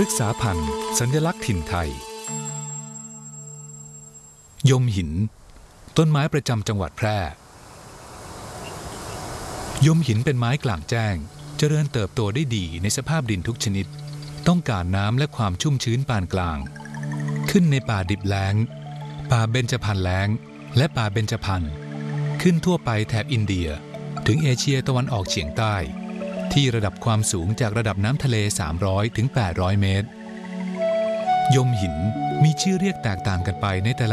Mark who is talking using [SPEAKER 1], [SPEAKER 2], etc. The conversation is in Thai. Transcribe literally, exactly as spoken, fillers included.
[SPEAKER 1] ฤกษาพันธุ์สัญลักษณ์ถิ่นไทยยมหินต้นไม้ประจำจังหวัดแพร่ยมหินเป็นไม้กลางแจ้งเจริญเติบโตได้ดีในสภาพดินทุกชนิดต้องการน้ำและความชุ่มชื้นปานกลางขึ้นในป่าดิบแล้งป่าเบญจพรรณแล้งและป่าเบญจพรรณขึ้นทั่วไปแถบอินเดียถึงเอเชียตะวันออกเฉียงใต้ที่ระดับความสูงจากระดับน้ำทะเลสามร้อยถึงแปดร้อยเมตรยมหินมีชื่อเรียกแตกต่างกันไปในแต่ละ